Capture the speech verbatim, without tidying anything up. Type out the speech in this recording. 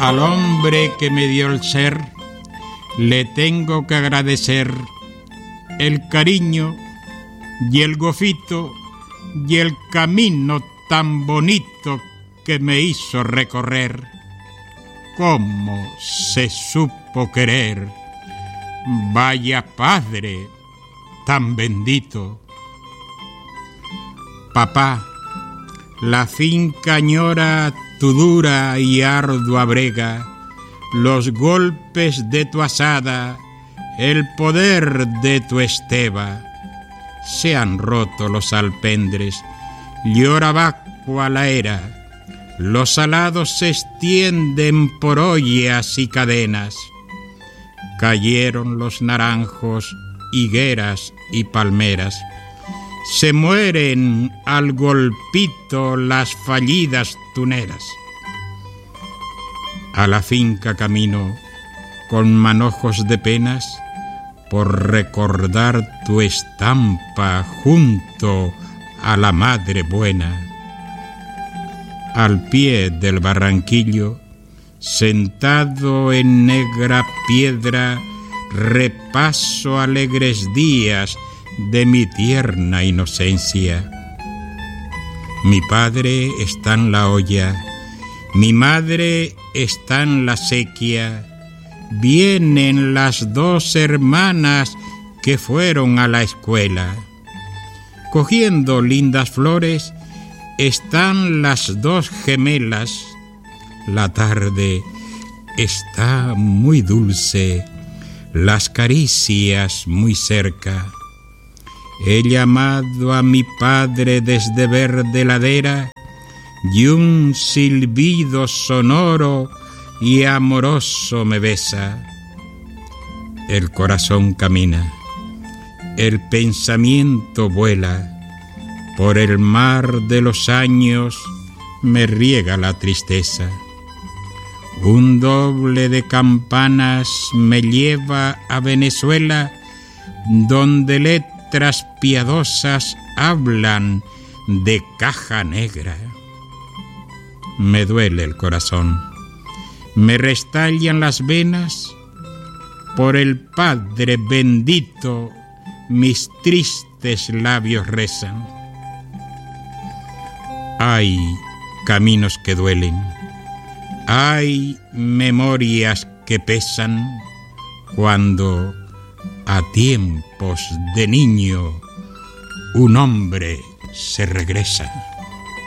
Al hombre que me dio el ser, le tengo que agradecer el cariño y el gofito y el camino tan bonito que me hizo recorrer. Cómo se supo querer, vaya padre tan bendito. Papá, la finca añora tu dura y ardua brega, los golpes de tu asada, el poder de tu esteba. Se han roto los alpendres, llora vacua la era, los alados se extienden por ollas y cadenas. Cayeron los naranjos, higueras y palmeras. Se mueren al golpito las fallidas tuneras. A la finca camino con manojos de penas por recordar tu estampa junto a la madre buena. Al pie del barranquillo, sentado en negra piedra, repaso alegres días de mi tierna inocencia. Mi padre está en la olla, mi madre está en la sequía. Vienen las dos hermanas que fueron a la escuela. Cogiendo lindas flores están las dos gemelas. La tarde está muy dulce, las caricias muy cerca. He llamado a mi padre desde verde ladera y un silbido sonoro y amoroso me besa. El corazón camina, el pensamiento vuela, por el mar de los años me riega la tristeza. Un doble de campanas me lleva a Venezuela, donde letras piadosas hablan de caja negra. Me duele el corazón, me restallan las venas, por el Padre bendito mis tristes labios rezan. Hay caminos que duelen, hay memorias que pesan, cuando a tiempos de niño un hombre se regresa.